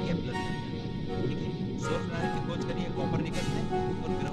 Kepler की थी। ठीक है? सोलर प्लानेट की खोज करी है कोपरनिकस ने और फिर